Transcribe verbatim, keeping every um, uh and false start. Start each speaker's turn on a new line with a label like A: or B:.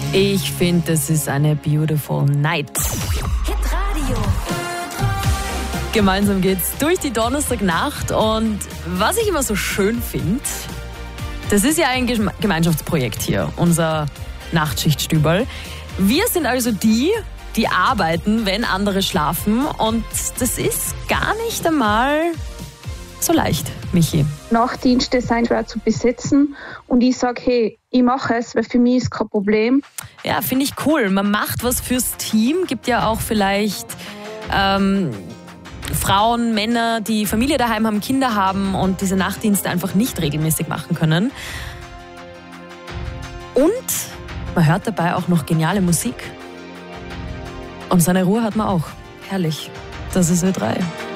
A: Ich finde, das ist eine beautiful night.
B: Hitradio.
A: Gemeinsam geht's durch die Donnerstagnacht und was ich immer so schön finde, das ist ja ein Gemeinschaftsprojekt hier, unser Nachtschichtstüberl. Wir sind also die, die arbeiten, wenn andere schlafen und das ist gar nicht einmal so leicht, Michi.
C: Nachtdienste sind schwer zu besetzen und ich sage, hey, ich mache es, weil für mich ist kein Problem.
A: Ja, finde ich cool. Man macht was fürs Team. Gibt ja auch vielleicht ähm, Frauen, Männer, die Familie daheim haben, Kinder haben und diese Nachtdienste einfach nicht regelmäßig machen können. Und man hört dabei auch noch geniale Musik. Und seine Ruhe hat man auch. Herrlich. Das ist Ö drei.